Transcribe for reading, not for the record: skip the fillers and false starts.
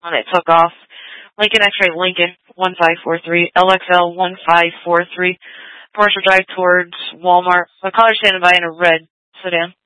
when it took off. Lincoln X-ray Lincoln 1543, LXL 1543, Porsche Drive towards Walmart. A caller standing by in a red sedan.